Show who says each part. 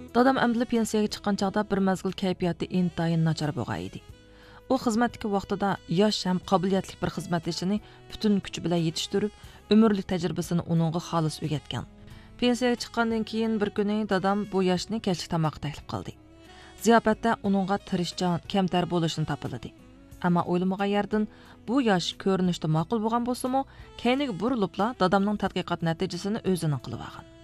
Speaker 1: Dadam əmdili pensiyaga chiqqan chaqda bir mazgil kayfiyati intayin nachar bo'lgan edi. U xizmatdagi vaqtida yosh ham qobiliyatli bir xizmatchini butun kuchi bilan yetishtirib, umrlik tajribasini uningga xolis o'rgatgan. Pensiyaga chiqqandan keyin bir kuni dadam bu yoshni kechlik tomoqqa taklif qildi. Ziyofatda uningga tirishchan, kamtar bo'lishini topildi. Ammo o'ylamagan yerdan bu yosh ko'rinishda ma'qul bo'lgan bo'lsa-mu, keyiniga burilibla dadamning tadqiqot natijasini o'zining qilib olgan.